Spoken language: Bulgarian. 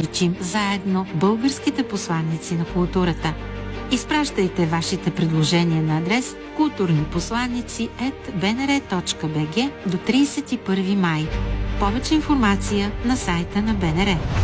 обличим заедно българските посланици на културата. Изпращайте вашите предложения на адрес kulturniposlanici@bnr.bg до 31 май. Повече информация на сайта на БНР.